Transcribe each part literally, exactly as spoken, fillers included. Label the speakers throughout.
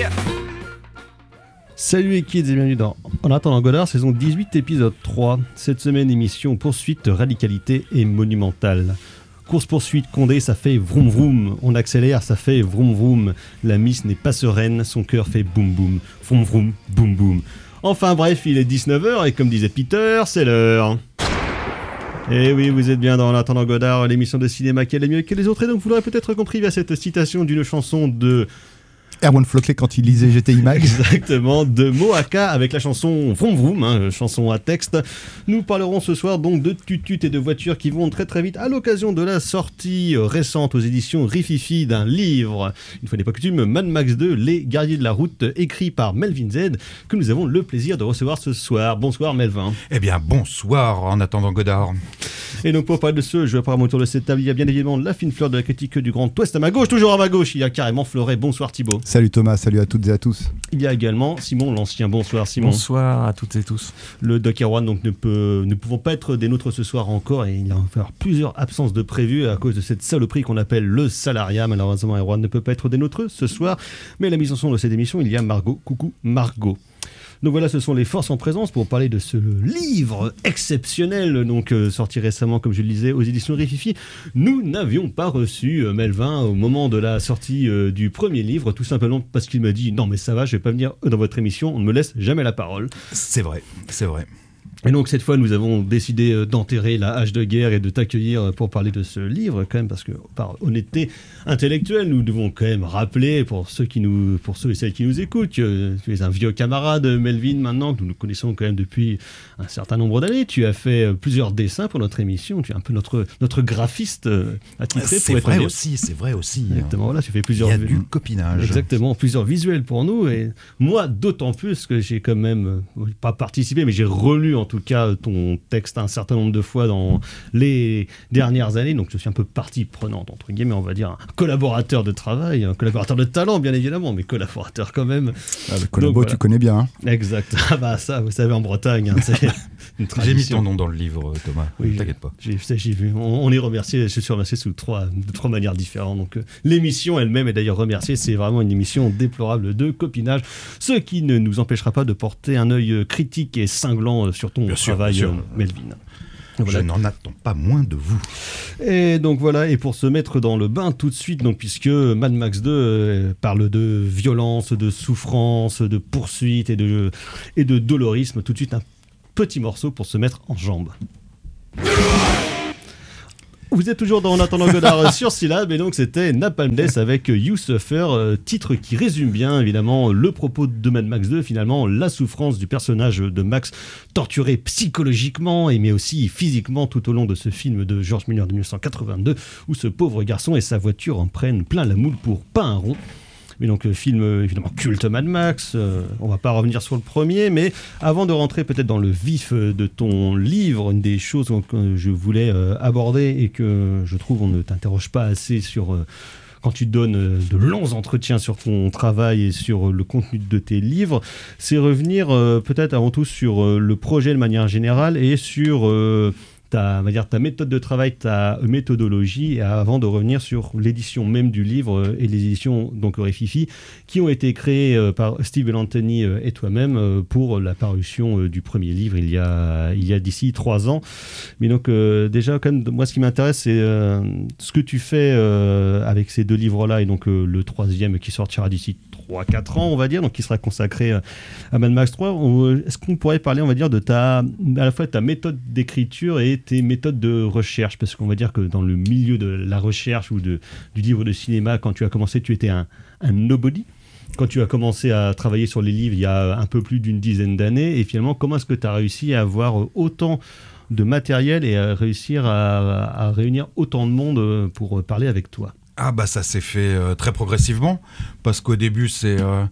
Speaker 1: Yeah.
Speaker 2: Salut les kids et bienvenue dans En attendant Godard, saison dix-huit, épisode trois. Cette semaine, émission poursuite, radicalité et monumentale. Course-poursuite, Condé, ça fait vroom vroom. On accélère, ça fait vroom vroom. La miss n'est pas sereine, son cœur fait boum boum. Vroom vroom, boum boum. Enfin bref, il est dix-neuf heures et comme disait Peter, c'est l'heure. Et oui, vous êtes bien dans En attendant Godard, l'émission de cinéma qui est la mieux que les autres. Et donc vous l'aurez peut-être compris via cette citation d'une chanson de...
Speaker 3: Erwan Floclet quand il lisait G T I Max.
Speaker 2: Exactement, de Moaka avec la chanson Vroom Vroom, hein, chanson à texte. Nous parlerons ce soir donc de tutut et de voitures qui vont très très vite à l'occasion de la sortie récente aux éditions Rififi d'un livre, une fois n'est pas coutume, Mad Max deux, Les Guerriers de la Route, écrit par Melvin Z, que nous avons le plaisir de recevoir ce soir. Bonsoir Melvin.
Speaker 1: Eh bien bonsoir En attendant Godard.
Speaker 2: Et donc pour parler de ce jeu, par autour de cette table, il y a bien évidemment la fine fleur de la critique du Grand Ouest à ma gauche, toujours à ma gauche, il y a carrément Fleuret. Bonsoir Thibaut.
Speaker 3: Salut Thomas, salut à toutes et à tous.
Speaker 2: Il y a également Simon l'ancien. Bonsoir Simon.
Speaker 4: Bonsoir à toutes et tous.
Speaker 2: Le Doc Erwan donc ne peut, ne pouvons pas être des nôtres ce soir encore et il va y avoir plusieurs absences de prévues à cause de cette saloperie qu'on appelle le salariat. Malheureusement Erwan ne peut pas être des nôtres ce soir, mais à la mise en son de cette émission il y a Margot. Coucou Margot. Donc voilà, ce sont les forces en présence pour parler de ce livre exceptionnel, donc euh, sorti récemment, comme je le disais, aux éditions Rififi. Nous n'avions pas reçu euh, Melvin au moment de la sortie euh, du premier livre, tout simplement parce qu'il m'a dit « Non mais ça va, je vais pas venir dans votre émission, on ne me laisse jamais la parole. »
Speaker 1: C'est vrai, c'est vrai.
Speaker 2: Et donc cette fois, nous avons décidé d'enterrer la hache de guerre et de t'accueillir pour parler de ce livre, quand même, parce que par honnêteté intellectuelle, nous devons quand même rappeler, pour ceux, qui nous, pour ceux et celles qui nous écoutent, que tu es un vieux camarade, Melvin, maintenant, que nous nous connaissons quand même depuis un certain nombre d'années. Tu as fait plusieurs dessins pour notre émission, tu es un peu notre, notre graphiste attitré.
Speaker 1: C'est
Speaker 2: pour
Speaker 1: vrai
Speaker 2: être
Speaker 1: aussi, c'est vrai aussi.
Speaker 2: Exactement, voilà, tu fais plusieurs...
Speaker 1: Il y a du copinage.
Speaker 2: Exactement, plusieurs visuels pour nous, et moi, d'autant plus que j'ai quand même, pas participé, mais j'ai relu en tout cas ton texte un certain nombre de fois dans les dernières années, donc je suis un peu partie prenante entre guillemets, on va dire un collaborateur de travail, un collaborateur de talent bien évidemment, mais collaborateur quand même.
Speaker 3: Ah, le collabo,
Speaker 2: voilà.
Speaker 3: Tu connais bien. Hein.
Speaker 2: Exact. Ah bah ça, vous savez, en Bretagne, hein, c'est une tradition.
Speaker 1: J'ai mis ton nom dans le livre, Thomas.
Speaker 2: Oui,
Speaker 1: t'inquiète pas.
Speaker 2: J'ai, j'ai vu. On, on est remercié. Je suis remercié sous trois, de trois manières différentes. Donc euh, l'émission elle-même est d'ailleurs remerciée. C'est vraiment une émission déplorable de copinage, ce qui ne nous empêchera pas de porter un œil critique et cinglant euh, sur ton
Speaker 1: bien
Speaker 2: travail,
Speaker 1: sûr,
Speaker 2: euh, Melvin. Voilà.
Speaker 1: Je n'en attends pas moins de vous.
Speaker 2: Et donc voilà, et pour se mettre dans le bain tout de suite, donc puisque Mad Max deux euh, parle de violence, de souffrance, de poursuite et de, et de dolorisme, tout de suite un petit morceau pour se mettre en jambes. Vous êtes toujours dans En attendant Godard sur Syllab, et donc c'était Napalm Death avec You Suffer, euh, titre qui résume bien évidemment le propos de Mad Max deux, finalement la souffrance du personnage de Max, torturé psychologiquement et mais aussi physiquement tout au long de ce film de George Miller de dix-neuf cent quatre-vingt-deux, où ce pauvre garçon et sa voiture en prennent plein la moule pour pas un rond. Mais donc euh, film euh, évidemment culte Mad Max, euh, on va pas revenir sur le premier, mais avant de rentrer peut-être dans le vif euh, de ton livre, une des choses que je voulais euh, aborder et que je trouve on ne t'interroge pas assez sur... Euh, quand tu donnes euh, de longs entretiens sur ton travail et sur euh, le contenu de tes livres, c'est revenir euh, peut-être avant tout sur euh, le projet de manière générale et sur... Euh, Ta, on va dire, ta méthode de travail, ta méthodologie, avant de revenir sur l'édition même du livre et les éditions donc Rififi, qui ont été créées par Steve Anthony et toi-même pour la parution du premier livre il y a, il y a d'ici trois ans. Mais donc euh, déjà, quand même, moi ce qui m'intéresse, c'est euh, ce que tu fais euh, avec ces deux livres-là, et donc euh, le troisième qui sortira d'ici trois à quatre ans, on va dire, donc qui sera consacré à Mad Max trois. Est-ce qu'on pourrait parler, on va dire, de ta, à la fois ta méthode d'écriture et tes méthodes de recherche, parce qu'on va dire que dans le milieu de la recherche ou de, du livre de cinéma, quand tu as commencé, tu étais un, un nobody. Quand tu as commencé à travailler sur les livres il y a un peu plus d'une dizaine d'années, et finalement, comment est-ce que tu as réussi à avoir autant de matériel et à réussir à, à réunir autant de monde pour parler avec toi ?
Speaker 1: Ah bah ça s'est fait euh, très progressivement, parce qu'au début c'est... Euh...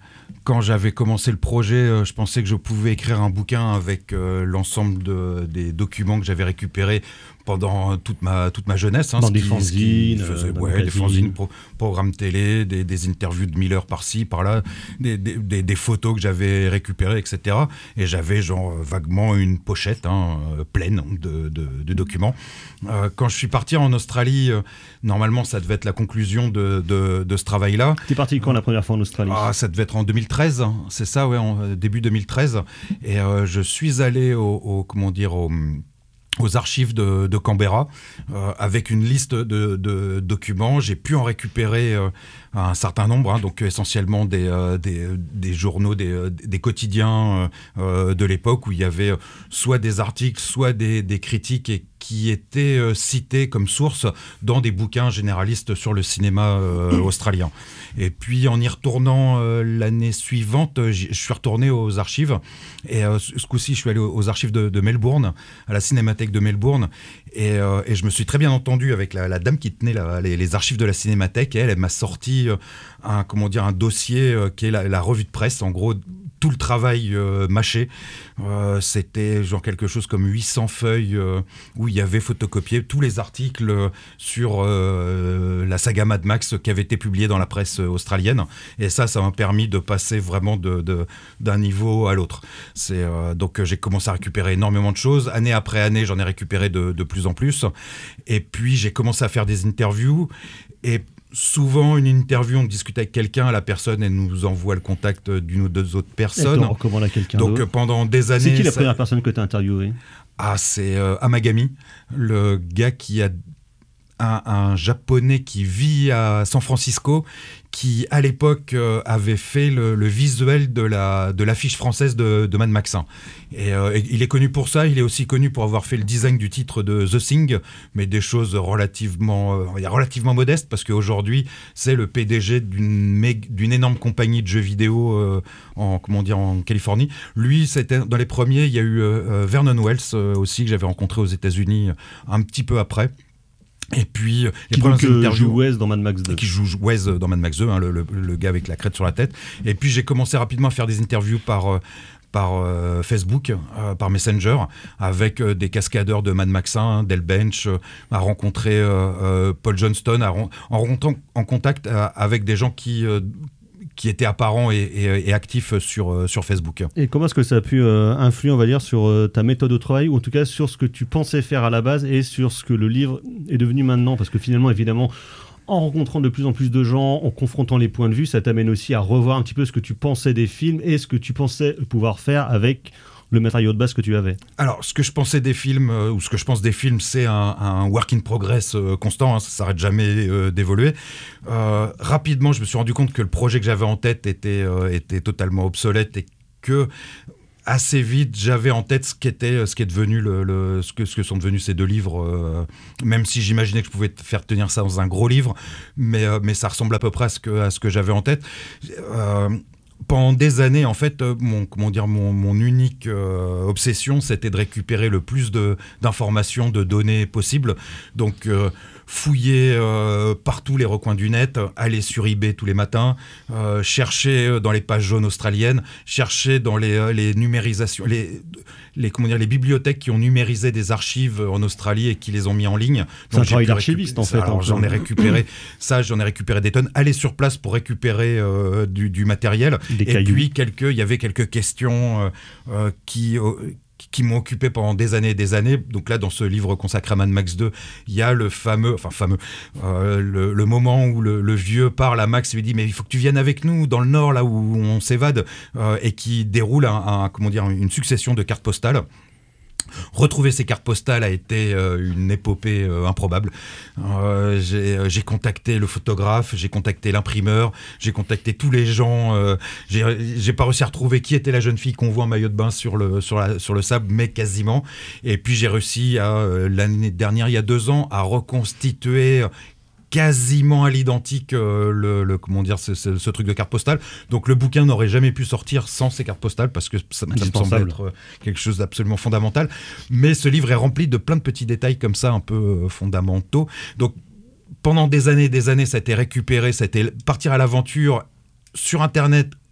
Speaker 1: quand j'avais commencé le projet, euh, je pensais que je pouvais écrire un bouquin avec euh, l'ensemble de, des documents que j'avais récupérés pendant toute ma, toute ma jeunesse. Hein,
Speaker 2: dans
Speaker 1: ce
Speaker 2: des
Speaker 1: qui- ce
Speaker 2: fanzines,
Speaker 1: qui faisait,
Speaker 2: euh, dans
Speaker 1: ouais,
Speaker 2: des
Speaker 1: des
Speaker 2: magazines.
Speaker 1: fanzines, pro- programmes télé, des, des interviews de Miller par-ci, par-là, des, des, des, des photos que j'avais récupérées, et cetera. Et j'avais genre euh, vaguement une pochette hein, euh, pleine de, de, de documents. Euh, quand je suis parti en Australie, euh, normalement ça devait être la conclusion de, de, de ce travail-là.
Speaker 2: T'es parti quand la première fois en Australie?
Speaker 1: Ah, ça devait être en deux mille treize, hein, c'est ça, ouais, en, euh, début deux mille treize. Et euh, je suis allé au, au- comment dire, au, aux archives de, de Canberra euh, avec une liste de, de documents. J'ai pu en récupérer euh, un certain nombre, hein, donc essentiellement des, euh, des, des journaux, des, des quotidiens euh, de l'époque où il y avait soit des articles, soit des, des critiques et qui étaient euh, cités comme source dans des bouquins généralistes sur le cinéma euh, australien. Et puis en y retournant euh, l'année suivante, je suis retourné aux archives. Et euh, ce coup-ci, je suis allé aux archives de, de Melbourne, à la Cinémathèque de Melbourne. Et, euh, et je me suis très bien entendu avec la, la dame qui tenait la, les, les archives de la Cinémathèque. Et elle, elle m'a sorti euh, un, comment dire, un dossier euh, qui est la, la revue de presse, en gros tout le travail euh, mâché. Euh, c'était genre quelque chose comme huit cents feuilles euh, où il y avait photocopié tous les articles euh, sur euh, la saga Mad Max qui avait été publiée dans la presse euh, australienne. Et ça, ça m'a permis de passer vraiment de, de, d'un niveau à l'autre. C'est, euh, donc j'ai commencé à récupérer énormément de choses. Année après année, j'en ai récupéré de, de plus en plus. Et puis j'ai commencé à faire des interviews. Et souvent, une interview, on discute avec quelqu'un, la personne, elle nous envoie le contact d'une ou deux autres
Speaker 2: Et
Speaker 1: personnes.
Speaker 2: t'en recommandes à quelqu'un
Speaker 1: Donc
Speaker 2: d'autre.
Speaker 1: euh, pendant des années...
Speaker 2: C'est qui la
Speaker 1: ça-
Speaker 2: première personne que tu as interviewée?
Speaker 1: Ah, c'est euh, Amagami, le gars qui a un, un japonais qui vit à San Francisco, qui à l'époque euh, avait fait le, le visuel de, la, de l'affiche française de, de Mad Max. Et, euh, et il est connu pour ça, il est aussi connu pour avoir fait le design du titre de The Thing, mais des choses relativement, euh, on va dire relativement modestes, parce qu'aujourd'hui, c'est le P D G d'une, még- d'une énorme compagnie de jeux vidéo euh, en, comment dire, en Californie. Lui, c'était dans les premiers, il y a eu euh, Vernon Wells euh, aussi, que j'avais rencontré aux États-Unis un petit peu après. Et puis, euh, les
Speaker 2: Qui
Speaker 1: premières
Speaker 2: donc euh,
Speaker 1: interviews-
Speaker 2: joue Wes dans Mad Max deux.
Speaker 1: qui joue Wes dans Mad Max deux, hein, le, le, le gars avec la crête sur la tête. Et puis j'ai commencé rapidement à faire des interviews par, euh, par euh, Facebook, euh, par Messenger, avec euh, des cascadeurs de Mad Max un, hein, Del Bench, euh, à rencontrer euh, euh, Paul Johnston, à ren- en rentrant en contact euh, avec des gens qui... euh, qui étaient apparents et, et, et actifs sur, euh, sur Facebook.
Speaker 2: Et comment est-ce que ça a pu euh, influer, on va dire, sur euh, ta méthode au travail, ou en tout cas sur ce que tu pensais faire à la base et sur ce que le livre est devenu maintenant? Parce que finalement, évidemment, en rencontrant de plus en plus de gens, en confrontant les points de vue, ça t'amène aussi à revoir un petit peu ce que tu pensais des films et ce que tu pensais pouvoir faire avec le matériau de base que tu avais.
Speaker 1: Alors, ce que je pensais des films, euh, ou ce que je pense des films, c'est un, un work in progress euh, constant, hein, ça ne s'arrête jamais euh, d'évoluer. Euh, rapidement, je me suis rendu compte que le projet que j'avais en tête était, euh, était totalement obsolète et que assez vite, j'avais en tête ce qui était, ce qui est devenu le, le, ce, que, ce que sont devenus ces deux livres, euh, même si j'imaginais que je pouvais faire tenir ça dans un gros livre, mais, euh, mais ça ressemble à peu près à ce que, à ce que j'avais en tête. Euh, Pendant des années, en fait, euh, mon, comment dire, mon, mon unique euh, obsession, c'était de récupérer le plus de, d'informations, de données possibles. Donc, euh, fouiller euh, partout les recoins du net, aller sur eBay tous les matins, euh, chercher dans les pages jaunes australiennes, chercher dans les, euh, les numérisations, les, les, comment dire, les bibliothèques qui ont numérisé des archives en Australie et qui les ont mis en ligne.
Speaker 2: C'est un
Speaker 1: j'ai
Speaker 2: travail
Speaker 1: pu
Speaker 2: d'archiviste,
Speaker 1: récupérer-
Speaker 2: en fait,
Speaker 1: Alors,
Speaker 2: en
Speaker 1: j'en
Speaker 2: fait.
Speaker 1: ai récupéré ça, j'en ai récupéré des tonnes. Aller sur place pour récupérer euh, du, du matériel.
Speaker 2: Des
Speaker 1: Et
Speaker 2: cailloux.
Speaker 1: puis, quelques, il y avait quelques questions euh, euh, qui, euh, qui m'ont occupé pendant des années et des années. Donc là, dans ce livre consacré à Mad Max deux, il y a le fameux, enfin fameux, euh, le, le moment où le, le vieux parle à Max et lui dit « Mais il faut que tu viennes avec nous dans le Nord, là où on s'évade euh, », et qui déroule un, un, comment dire, une succession de cartes postales. Retrouver ces cartes postales a été euh, une épopée euh, improbable. Euh, j'ai, j'ai contacté le photographe, j'ai contacté l'imprimeur, j'ai contacté tous les gens. Euh, j'ai, j'ai pas réussi à retrouver qui était la jeune fille qu'on voit en maillot de bain sur le, sur la, sur le sable, mais quasiment. Et puis j'ai réussi à, euh, l'année dernière, il y a deux ans, à reconstituer quasiment à l'identique euh, le, le comment dire ce, ce, ce truc de carte postale. Donc le bouquin n'aurait jamais pu sortir sans ces cartes postales parce que ça, ça me semble être euh, quelque chose d'absolument fondamental. Mais ce livre est rempli de plein de petits détails comme ça un peu euh, fondamentaux. Donc pendant des années, des années, ça a été récupéré, ça a été partir à l'aventure sur Internet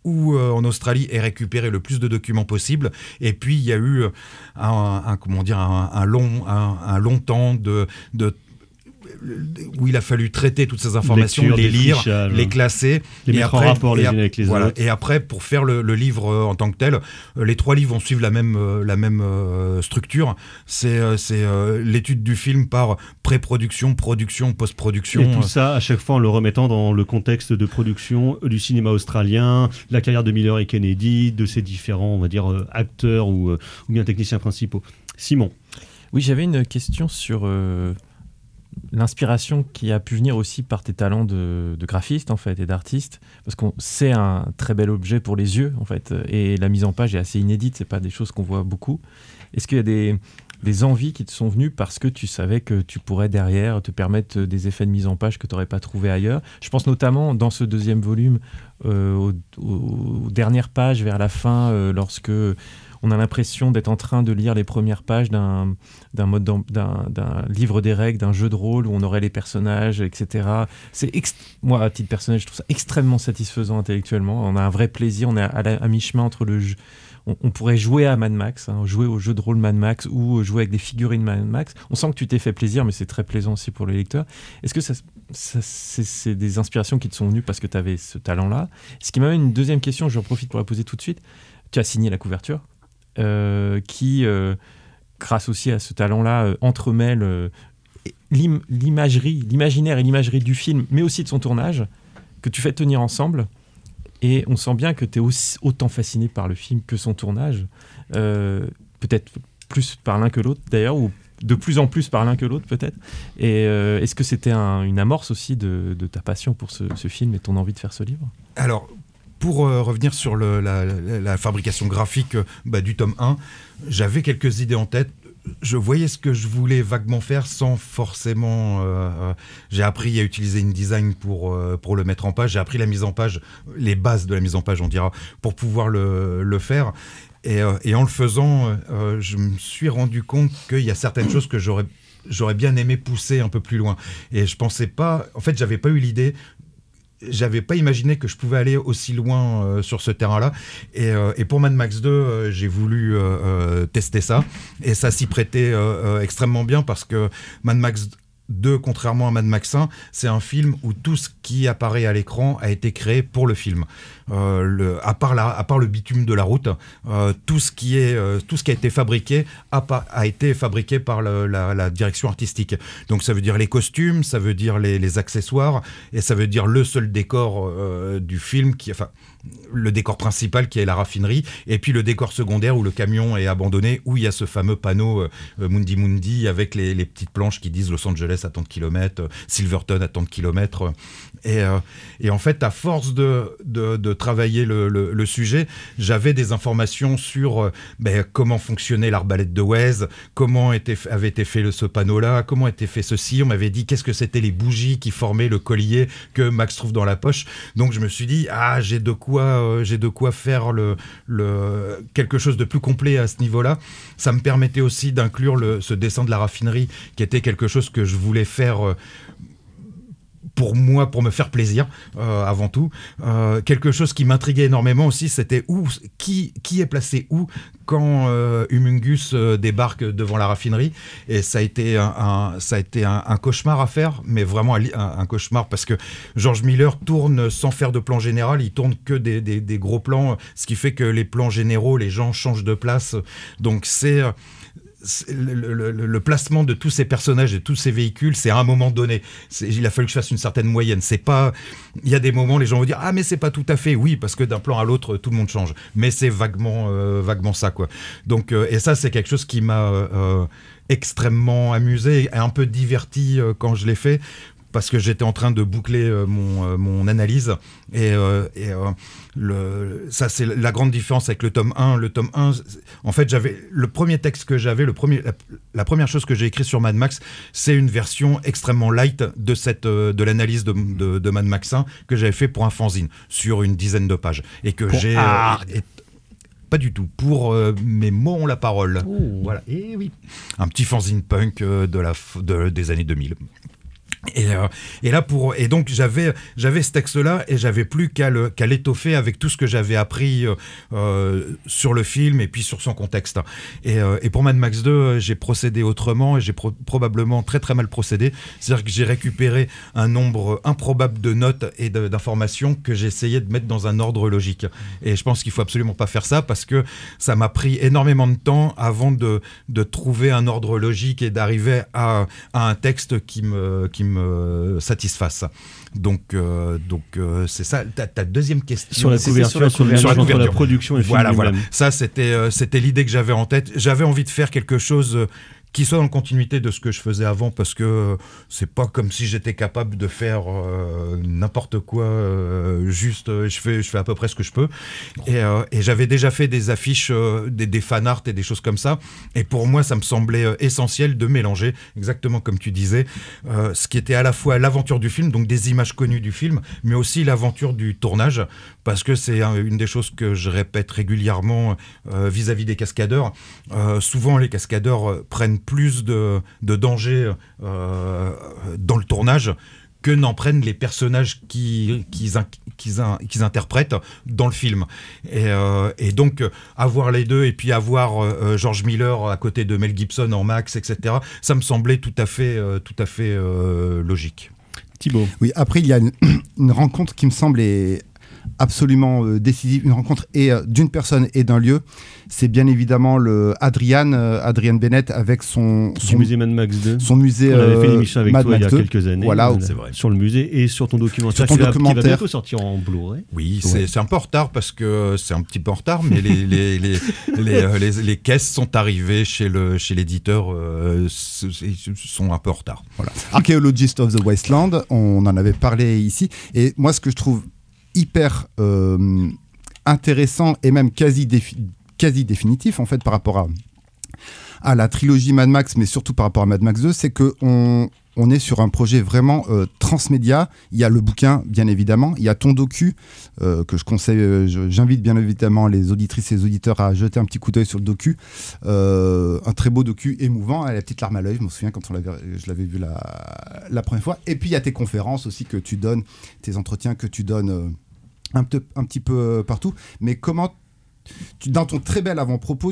Speaker 1: ou euh, en Australie et récupérer le plus de documents possible. Et puis il y a eu un, un comment dire un, un long un, un long temps de de où il a fallu traiter toutes ces informations,
Speaker 2: Lecture,
Speaker 1: les lire,
Speaker 2: défrichage,
Speaker 1: les classer,
Speaker 2: les
Speaker 1: et
Speaker 2: mettre
Speaker 1: après,
Speaker 2: en rapport les
Speaker 1: et,
Speaker 2: unes avec les
Speaker 1: voilà,
Speaker 2: autres.
Speaker 1: et après, pour faire le, le livre euh, en tant que tel, euh, les trois livres vont suivre la même, euh, la même euh, structure. C'est, euh, c'est euh, l'étude du film par pré-production, production, post-production.
Speaker 2: Et tout ça, à chaque fois, en le remettant dans le contexte de production du cinéma australien, la carrière de Miller et Kennedy, de ces différents, on va dire, euh, acteurs ou, euh, ou bien techniciens principaux. Simon.
Speaker 4: Oui, j'avais une question sur euh, l'inspiration qui a pu venir aussi par tes talents de, de graphiste, en fait, et d'artiste, parce qu'on c'est un très bel objet pour les yeux, en fait, et la mise en page est assez inédite, c'est pas des choses qu'on voit beaucoup. Est-ce qu'il y a des... des envies qui te sont venues parce que tu savais que tu pourrais derrière te permettre des effets de mise en page que tu n'aurais pas trouvé ailleurs. Je pense notamment dans ce deuxième volume, euh, aux, aux dernières pages vers la fin, euh, lorsque on a l'impression d'être en train de lire les premières pages d'un, d'un, mode d'un, d'un livre des règles, d'un jeu de rôle où on aurait les personnages, et cetera. C'est ext- Moi, à titre personnel, je trouve ça extrêmement satisfaisant intellectuellement. On a un vrai plaisir, on est à, la, à mi-chemin entre le jeu. On pourrait jouer à Mad Max, hein, jouer au jeu de rôle Mad Max ou jouer avec des figurines Mad Max. On sent que tu t'es fait plaisir, mais c'est très plaisant aussi pour le lecteur. Est-ce que ça, ça, c'est, c'est des inspirations qui te sont venues parce que tu avais ce talent-là? Ce qui m'amène une deuxième question, j'en profite pour la poser tout de suite. Tu as signé la couverture euh, qui, euh, grâce aussi à ce talent-là, euh, entremêle euh, l'im- l'imagerie, l'imaginaire et l'imagerie du film, mais aussi de son tournage, que tu fais tenir ensemble. Et on sent bien que tu es aussi, autant fasciné par le film que son tournage, euh, peut-être plus par l'un que l'autre d'ailleurs, ou de plus en plus par l'un que l'autre peut-être. Et euh, est-ce que c'était un, une amorce aussi de, de ta passion pour ce, ce film et ton envie de faire ce livre?
Speaker 1: Alors, pour euh, revenir sur le, la, la, la fabrication graphique euh, bah, du tome un, j'avais quelques idées en tête. Je voyais ce que je voulais vaguement faire sans forcément... Euh, j'ai appris à utiliser InDesign pour, euh, pour le mettre en page. J'ai appris la mise en page, les bases de la mise en page, on dira, pour pouvoir le, le faire. Et, euh, et en le faisant, euh, je me suis rendu compte qu'il y a certaines choses que j'aurais, j'aurais bien aimé pousser un peu plus loin. Et je pensais pas... En fait, j'avais pas eu l'idée... J'avais pas imaginé que je pouvais aller aussi loin euh, sur ce terrain-là. Et, euh, et pour Mad Max deux, euh, j'ai voulu euh, euh, tester ça. Et ça s'y prêtait euh, euh, extrêmement bien parce que Mad Max deux, contrairement à Mad Max un, c'est un film où tout ce qui apparaît à l'écran a été créé pour le film. Euh, le, à, part la, à part le bitume de la route, euh, tout, ce qui est, euh, tout ce qui a été fabriqué a, pas, a été fabriqué par le, la, la direction artistique. Donc ça veut dire les costumes, ça veut dire les, les accessoires, et ça veut dire le seul décor euh, du film, qui, enfin, le décor principal qui est la raffinerie, et puis le décor secondaire où le camion est abandonné, où il y a ce fameux panneau euh, Mundi Mundi avec les, les petites planches qui disent Los Angeles à tant de kilomètres, euh, Silverton à tant de kilomètres. Et, euh, et en fait, à force de, de, de travailler le, le, le sujet, j'avais des informations sur euh, ben, comment fonctionnait l'arbalète de Wes, comment était, avait été fait le, ce panneau-là, comment était fait ceci. On m'avait dit qu'est-ce que c'était les bougies qui formaient le collier que Max trouve dans la poche. Donc je me suis dit, ah, j'ai de quoi, euh, j'ai de quoi faire le, le, quelque chose de plus complet à ce niveau-là. Ça me permettait aussi d'inclure le, ce dessin de la raffinerie, qui était quelque chose que je voulais faire... Euh, pour moi, pour me faire plaisir, euh, avant tout. Euh, quelque chose qui m'intriguait énormément aussi, c'était où, qui, qui est placé où quand euh, Humungus euh, débarque devant la raffinerie. Et ça a été un, un, ça a été un, un cauchemar à faire, mais vraiment un, un, un cauchemar, parce que George Miller tourne sans faire de plan général, il tourne que des, des, des gros plans, ce qui fait que les plans généraux, les gens changent de place. Donc c'est... Le, le, le placement de tous ces personnages et tous ces véhicules, c'est à un moment donné. C'est, il a fallu que je fasse une certaine moyenne. C'est pas, il y a des moments, les gens vont dire ah mais c'est pas tout à fait. Oui, parce que d'un plan à l'autre, tout le monde change. Mais c'est vaguement, euh, vaguement ça quoi. Donc euh, et ça c'est quelque chose qui m'a euh, extrêmement amusé et un peu diverti euh, quand je l'ai fait. Parce que j'étais en train de boucler euh, mon, euh, mon analyse. Et, euh, et euh, le, ça, c'est la grande différence avec le tome un. Le tome un, en fait, j'avais, le premier texte que j'avais, le premier, la, la première chose que j'ai écrite sur Mad Max, c'est une version extrêmement light de, cette, euh, de l'analyse de, de, de Mad Max un que j'avais fait pour un fanzine, sur une dizaine de pages. Et que pour j'ai... Euh, et, pas du tout. Pour euh, mes mots ont la parole. Oh. Voilà. Et oui. Un petit fanzine punk euh, de la, de, des années deux mille. Et, euh, et là pour et donc j'avais j'avais ce texte-là et j'avais plus qu'à le, qu'à l'étoffer avec tout ce que j'avais appris euh, sur le film et puis sur son contexte. Et, euh, et pour Mad Max deux, j'ai procédé autrement et j'ai pro- probablement très très mal procédé. C'est-à-dire que j'ai récupéré un nombre improbable de notes et de, d'informations que j'ai essayé de mettre dans un ordre logique. Et je pense qu'il faut absolument pas faire ça parce que ça m'a pris énormément de temps avant de de trouver un ordre logique et d'arriver à, à un texte qui me qui me satisfasse. Donc, euh, donc euh, c'est ça. Ta, ta deuxième question
Speaker 2: sur la couverture, sur la, sur la, sur la production et le
Speaker 1: voilà,
Speaker 2: film
Speaker 1: voilà.
Speaker 2: lui-même.
Speaker 1: Ça, c'était, euh, c'était l'idée que j'avais en tête. J'avais envie de faire quelque chose euh, qui soit en continuité de ce que je faisais avant, parce que euh, c'est pas comme si j'étais capable de faire euh, n'importe quoi. Euh, juste, euh, je fais, je fais à peu près ce que je peux. Et, euh, et j'avais déjà fait des affiches, euh, des, des fan art et des choses comme ça. Et pour moi, ça me semblait euh, essentiel de mélanger, exactement comme tu disais, euh, ce qui était à la fois l'aventure du film, donc des images connues du film, mais aussi l'aventure du tournage, parce que c'est hein, une des choses que je répète régulièrement euh, vis-à-vis des cascadeurs. Euh, souvent, les cascadeurs euh, prennent plus de, de danger euh, dans le tournage que n'en prennent les personnages qu'ils, qu'ils, qu'ils, qu'ils interprètent dans le film. Et, euh, et donc, avoir les deux et puis avoir euh, George Miller à côté de Mel Gibson en Max, et cetera, ça me semblait tout à fait, euh, tout à fait euh, logique.
Speaker 2: Thibaut.
Speaker 3: Oui, après, il y a une, une rencontre qui me semble est absolument euh, décisive, une rencontre et, euh, d'une personne et d'un lieu. C'est bien évidemment le Adrian, euh, Adrian Bennett avec son, son
Speaker 2: du musée Mad Max deux.
Speaker 3: Son musée.
Speaker 2: On avait fait une
Speaker 3: euh,
Speaker 2: émission avec
Speaker 3: Mad
Speaker 2: toi
Speaker 3: Max
Speaker 2: il y a
Speaker 3: deux.
Speaker 2: quelques années.
Speaker 3: Voilà,
Speaker 2: euh,
Speaker 3: c'est
Speaker 1: vrai.
Speaker 2: Sur le musée et sur ton documentaire.
Speaker 3: Sur ton
Speaker 2: qui va-
Speaker 3: documentaire.
Speaker 2: Qui va bientôt sortir en Blu-ray.
Speaker 1: Oui, c'est, c'est un peu en retard parce que c'est un petit peu en retard, mais les, les, les, les, euh, les, les caisses sont arrivées chez, le, chez l'éditeur, euh, c- c- sont un peu en retard.
Speaker 3: Voilà. Archaeologist of the Wasteland, on en avait parlé ici. Et moi, ce que je trouve hyper euh, intéressant et même quasi, défi- quasi définitif, en fait, par rapport à, à la trilogie Mad Max, mais surtout par rapport à Mad Max deux, c'est qu'on on est sur un projet vraiment euh, transmédia. Il y a le bouquin, bien évidemment. Il y a ton docu, euh, que je conseille. Euh, je, j'invite bien évidemment les auditrices et les auditeurs à jeter un petit coup d'œil sur le docu. Euh, un très beau docu émouvant, à la petite larme à l'œil. Je me souviens quand on l'avait, je l'avais vu la, la première fois. Et puis il y a tes conférences aussi que tu donnes, tes entretiens que tu donnes euh, un, te, un petit peu euh, partout. Mais comment... Tu, dans ton très bel avant-propos,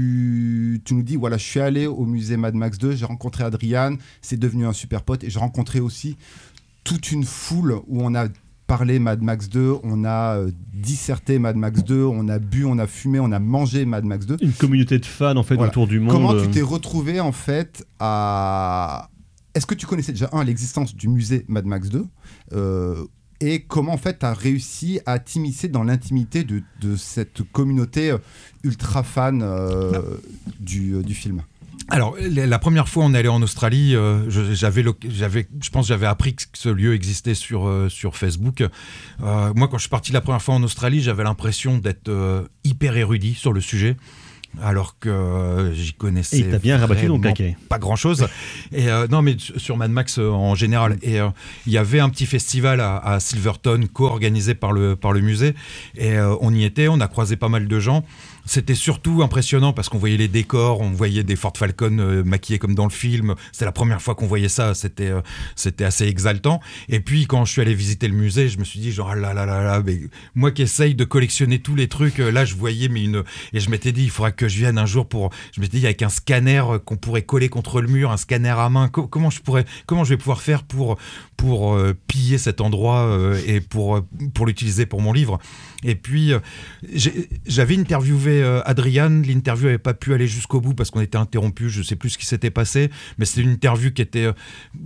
Speaker 3: tu, tu nous dis, voilà, je suis allé au musée Mad Max deux, j'ai rencontré Adrian, c'est devenu un super pote, et j'ai rencontré aussi toute une foule où on a parlé Mad Max deux, on a euh, disserté Mad Max deux, on a bu, on a fumé, on a mangé Mad Max deux.
Speaker 2: Une communauté de fans, en fait,
Speaker 3: Voilà.
Speaker 2: autour du monde.
Speaker 3: Comment
Speaker 2: euh,
Speaker 3: tu t'es retrouvé, en fait, à... Est-ce que tu connaissais déjà, un, l'existence du musée Mad Max deux euh, et comment en fait tu as réussi à t'immiscer dans l'intimité de, de cette communauté ultra fan euh, du, euh, du film?
Speaker 1: Alors, la première fois on est allé en Australie, euh, je, j'avais, j'avais, je pense que j'avais appris que ce lieu existait sur, euh, sur Facebook. Euh, moi, quand je suis parti la première fois en Australie, j'avais l'impression d'être euh, hyper érudit sur le sujet. Alors que euh, j'y connaissais
Speaker 2: et t'as bien rabattu ton paquet.
Speaker 1: Pas grand chose. Et euh, non, mais sur Mad Max euh, en général. Et il euh, y avait un petit festival à, à Silverton co-organisé par le par le musée. Et euh, on y était, on a croisé pas mal de gens. C'était surtout impressionnant parce qu'on voyait les décors, on voyait des Ford Falcon euh, maquillés comme dans le film. C'était la première fois qu'on voyait ça. C'était euh, c'était assez exaltant. Et puis quand je suis allé visiter le musée, je me suis dit genre ah là là là là. Mais moi qui essaye de collectionner tous les trucs, euh, là je voyais mais une et je m'étais dit il faudra que je vienne un jour pour. Je m'étais dit avec un scanner qu'on pourrait coller contre le mur, un scanner à main. Co- comment je pourrais, comment je vais pouvoir faire pour pour euh, piller cet endroit euh, et pour euh, pour l'utiliser pour mon livre. Et puis euh, j'ai, j'avais interviewé euh, Adrian. L'interview n'avait pas pu aller jusqu'au bout parce qu'on était interrompu. Je sais plus ce qui s'était passé, mais c'était une interview qui était euh,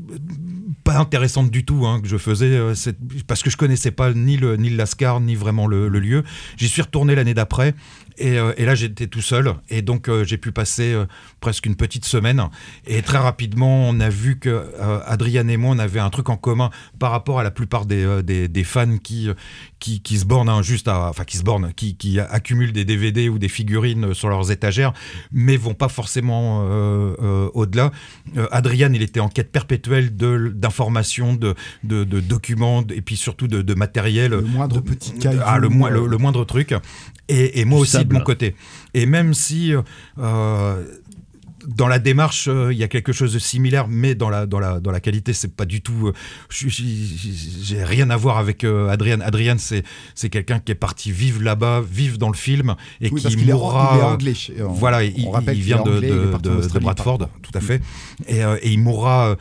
Speaker 1: pas intéressante du tout hein, que je faisais euh, c'est, parce que je connaissais pas ni le ni le Lascar ni vraiment le, le lieu. J'y suis retourné l'année d'après. Et, euh, et là, j'étais tout seul. Et donc, euh, j'ai pu passer euh, presque une petite semaine. Et très rapidement, on a vu que euh, Adrian et moi, on avait un truc en commun par rapport à la plupart des, euh, des, des fans qui, qui, qui se bornent hein, juste à... Enfin, qui se bornent, qui, qui accumulent des D V D ou des figurines sur leurs étagères, mais vont pas forcément euh, euh, au-delà. Euh, Adrian, il était en quête perpétuelle de, d'informations, de, de, de documents, et puis surtout de, de matériel.
Speaker 3: Le moindre
Speaker 1: de,
Speaker 3: petit caillou.
Speaker 1: Ah, le, mo- le, le moindre truc. Et, et moi aussi,
Speaker 2: sable.
Speaker 1: de mon côté. Et même si euh, dans la démarche, il euh, y a quelque chose de similaire, mais dans la, dans la, dans la qualité, c'est pas du tout... Euh, j'ai rien à voir avec euh, Adrian. Adrian, c'est, c'est quelqu'un qui est parti vivre là-bas, vivre dans le film, et
Speaker 3: oui,
Speaker 1: qui
Speaker 3: qu'il
Speaker 1: mourra...
Speaker 3: Est, il est anglais. On,
Speaker 1: voilà, il, il vient de, anglais, de, de, de Bradford, tout à fait. Et, euh, et il mourra...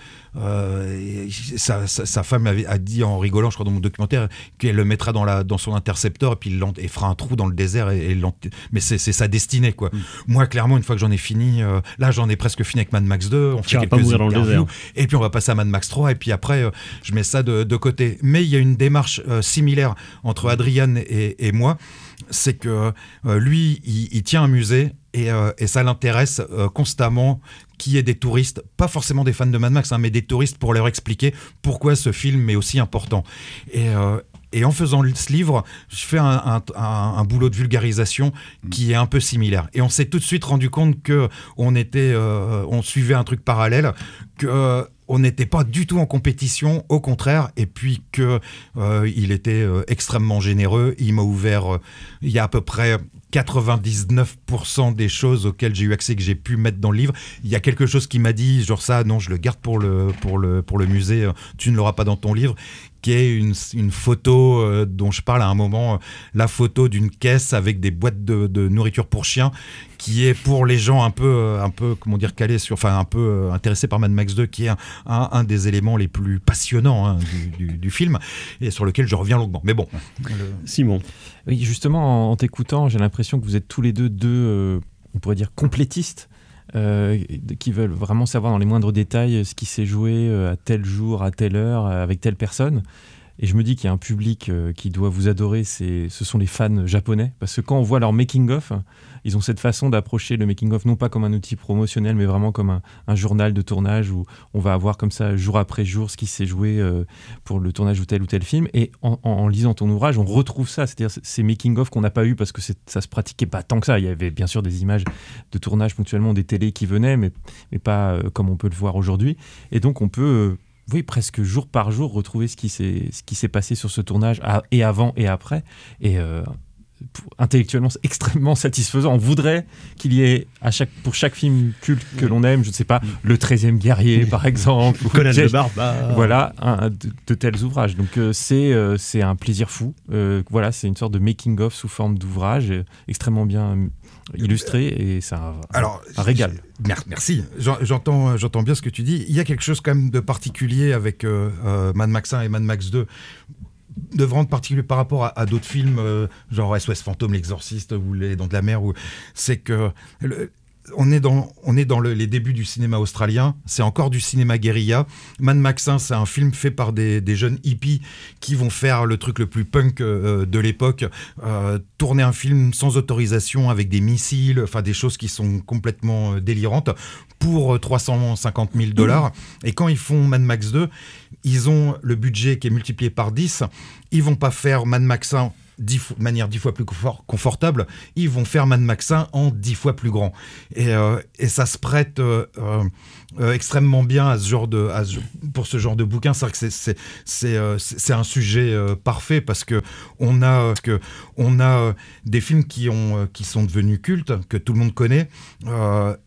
Speaker 1: Euh, sa, sa, sa femme avait, a dit en rigolant, je crois dans mon documentaire, qu'elle le mettra dans, la, dans son intercepteur et puis il, il fera un trou dans le désert. Et, et mais c'est, c'est sa destinée, quoi. Mm. Moi, clairement, une fois que j'en ai fini, euh, là, j'en ai presque fini avec Mad Max deux. On
Speaker 2: tu
Speaker 1: fait quelques interviews et puis on va passer à Mad Max trois et puis après, euh, je mets ça de, de côté. Mais il y a une démarche euh, similaire entre Adrian et, et moi. C'est que euh, lui, il, il tient un musée et, euh, et ça l'intéresse euh, constamment qu'il y ait des touristes, pas forcément des fans de Mad Max, hein, mais des touristes pour leur expliquer pourquoi ce film est aussi important. Et, euh, et en faisant ce livre, je fais un, un, un, un boulot de vulgarisation qui est un peu similaire. Et on s'est tout de suite rendu compte qu'on était, euh, on suivait un truc parallèle, que... Euh, on n'était pas du tout en compétition, au contraire, et puis qu'il euh, était euh, extrêmement généreux. Il m'a ouvert, euh, il y a à peu près quatre-vingt-dix-neuf pour cent des choses auxquelles j'ai eu accès, que j'ai pu mettre dans le livre. Il y a quelque chose qui m'a dit, genre ça, non, je le garde pour le, pour le, pour le musée, tu ne l'auras pas dans ton livre, qui est une, une photo euh, dont je parle à un moment, euh, la photo d'une caisse avec des boîtes de, de nourriture pour chiens, qui est pour les gens un peu, euh, un peu comment dire, calés sur, enfin un peu euh, intéressés par Mad Max deux, qui est un, un, un des éléments les plus passionnants hein, du, du, du film, et sur lequel je reviens longuement. Mais bon.
Speaker 2: Le... Simon.
Speaker 4: Oui, justement, en, en t'écoutant, j'ai l'impression que vous êtes tous les deux, deux euh, on pourrait dire, complétistes. Euh, qui veulent vraiment savoir dans les moindres détails ce qui s'est joué à tel jour, à telle heure, avec telle personne. Et je me dis qu'il y a un public euh, qui doit vous adorer, c'est, ce sont les fans japonais. Parce que quand on voit leur making-of, ils ont cette façon d'approcher le making-of, non pas comme un outil promotionnel, mais vraiment comme un, un journal de tournage où on va avoir comme ça, jour après jour, ce qui s'est joué euh, pour le tournage de tel ou tel film. Et en, en, en lisant ton ouvrage, on retrouve ça, c'est-à-dire ces making-of qu'on n'a pas eu parce que c'est, ça se pratiquait pas tant que ça. Il y avait bien sûr des images de tournage ponctuellement, des télés qui venaient, mais, mais pas euh, comme on peut le voir aujourd'hui. Et donc on peut... Euh, oui, presque jour par jour, retrouver ce qui s'est, ce qui s'est passé sur ce tournage, à, et avant et après. Et euh, pour, intellectuellement, c'est extrêmement satisfaisant. On voudrait qu'il y ait, à chaque, pour chaque film culte que l'on aime, je ne sais pas, Le treizième guerrier, par exemple.
Speaker 2: Conan le Barbare.
Speaker 4: Voilà, un, de, de tels ouvrages. Donc, euh, c'est, euh, c'est un plaisir fou. Euh, voilà, c'est une sorte de making-of sous forme d'ouvrage, euh, extrêmement bien illustré, et c'est un,
Speaker 1: Alors,
Speaker 4: un régal.
Speaker 1: Merci, j'entends, j'entends bien ce que tu dis. Il y a quelque chose quand même de particulier avec euh, euh, Mad Max un et Mad Max deux, de vraiment particulier par rapport à, à d'autres films, euh, genre S O S Fantôme, L'Exorciste ou Les Dents de la Mer, où c'est que... Le, On est dans, on est dans le, les débuts du cinéma australien, c'est encore du cinéma guérilla. Mad Max un, c'est un film fait par des, des jeunes hippies qui vont faire le truc le plus punk euh, de l'époque, euh, tourner un film sans autorisation avec des missiles, enfin des choses qui sont complètement euh, délirantes, pour trois cent cinquante mille dollars. Et quand ils font Mad Max deux, ils ont le budget qui est multiplié par dix, ils vont pas faire Mad Max un de manière dix fois plus confort, confortable, ils vont faire Mad Max un en dix fois plus grand. Et, euh, et ça se prête euh, euh, extrêmement bien à ce genre de, à ce, pour ce genre de bouquin. C'est vrai que c'est, c'est, c'est, euh, c'est un sujet euh, parfait parce que on a, euh, que on a euh, des films qui, ont, euh, qui sont devenus cultes, que tout le monde connaît, euh,